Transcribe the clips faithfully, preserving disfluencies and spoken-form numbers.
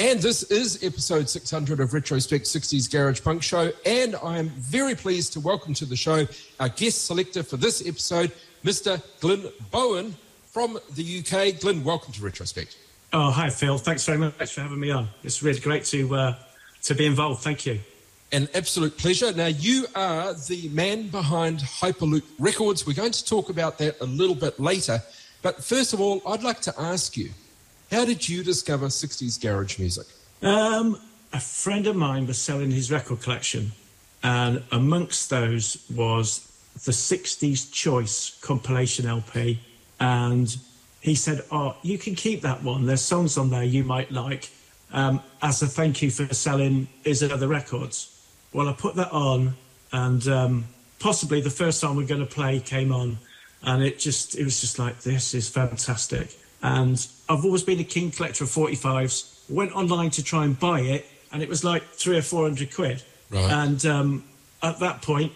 And this is episode six hundred of Retrospect sixties Garage Punk Show, and I am very pleased to welcome to the show our guest selector for this episode, Mister Glyn Bowen from the U K. Glyn, welcome to Retrospect. Oh, hi, Phil. Thanks very much for having me on. It's really great to uh, to be involved. Thank you. An absolute pleasure. Now, you are the man behind Hyperloop Records. We're going to talk about that a little bit later. But first of all, I'd like to ask you, how did you discover sixties garage music? Um, a friend of mine was selling his record collection, and amongst those was the sixties Choice compilation L P. And he said, oh, you can keep that one. There's songs on there you might like, um, as a thank you for selling his other records. Well, I put that on, and um, possibly the first song we're going to play came on, and it just it was just like, this is fantastic. And I've always been a keen collector of forty-fives. Went online to try and buy it, and it was like three or four hundred quid. Right. And um, at that point,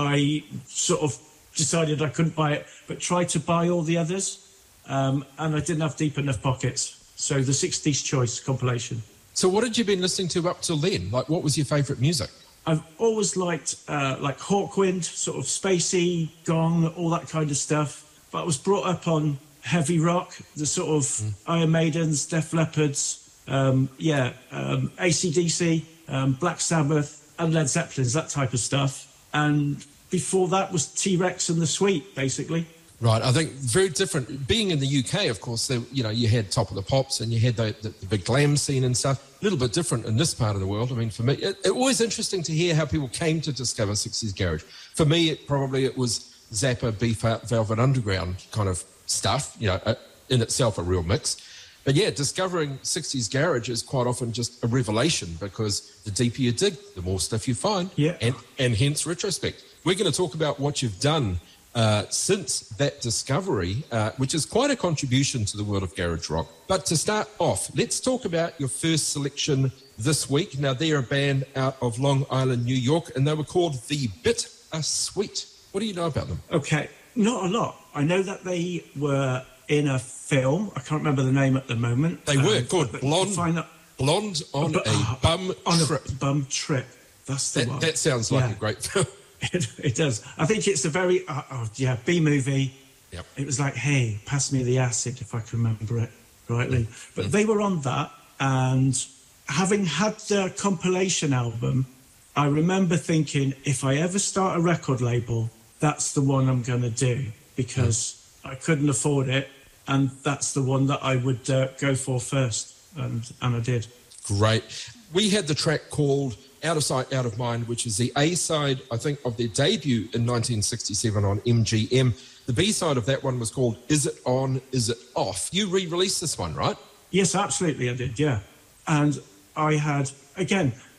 I sort of decided I couldn't buy it, but tried to buy all the others, um, and I didn't have deep enough pockets. So the sixties Choice compilation. So what had you been listening to up till then? Like, what was your favourite music? I've always liked uh, like Hawkwind, sort of spacey, Gong, all that kind of stuff. But I was brought up on heavy rock, the sort of mm. Iron Maidens, Def Leppards, um, yeah, um, A C D C, um, Black Sabbath, and Led Zeppelins, that type of stuff. And before that was T-Rex and The Sweet, basically. Right, I think very different. Being in the U K, of course, there, you know, you had Top of the Pops and you had the, the, the big glam scene and stuff. A little bit different in this part of the world. I mean, for me, it, it always interesting to hear how people came to discover sixties garage. For me, it, probably it was Zappa, Beef, Velvet Underground kind of stuff, you know, uh, in itself a real mix. But yeah, discovering sixties garage is quite often just a revelation, because the deeper you dig, the more stuff you find, yeah. and, and hence Retrospect. We're going to talk about what you've done uh, since that discovery, uh, which is quite a contribution to the world of garage rock. But to start off, let's talk about your first selection this week. Now, they're a band out of Long Island, New York, and they were called The Bit-A-Sweet. What do you know about them? Okay, not a lot. I know that they were in a film. I can't remember the name at the moment. They were um, called Blonde, that, Blonde on but, a uh, Bum on Trip. A bum Trip. That's the that, one. That sounds like yeah. a great film. It, it does. I think it's a very, uh, oh, yeah, B-movie. Yep. It was like, hey, pass me the acid, if I can remember it rightly. But mm. they were on that, and having had the compilation album, I remember thinking, if I ever start a record label, that's the one I'm going to do, because mm. I couldn't afford it, and that's the one that I would uh, go for first, and, and I did. Great. We had the track called Out of Sight, Out of Mind, which is the A-side, I think, of their debut in nineteen sixty-seven on M G M. The B-side of that one was called Is It On, Is It Off? You re-released this one, right? Yes, absolutely, I did, yeah. And I had, again,